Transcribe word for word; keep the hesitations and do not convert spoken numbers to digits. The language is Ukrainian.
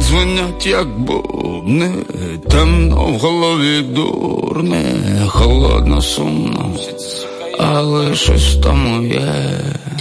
дзвонять, як бубни, темно в голові дурне, холодно, сумно, але щось там є.